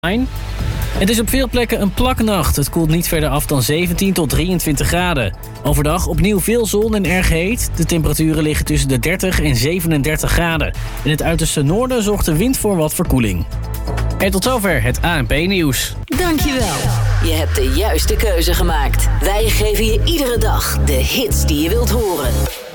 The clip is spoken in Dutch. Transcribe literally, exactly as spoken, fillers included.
Het is op veel plekken een plaknacht. Het koelt niet verder af dan zeventien tot drieëntwintig graden. Overdag opnieuw veel zon en erg heet. De temperaturen liggen tussen de dertig en zevenendertig graden. In het uiterste noorden zorgt de wind voor wat verkoeling. En tot zover het A N P-nieuws. Dankjewel. Je hebt de juiste keuze gemaakt. Wij geven je iedere dag de hits die je wilt horen.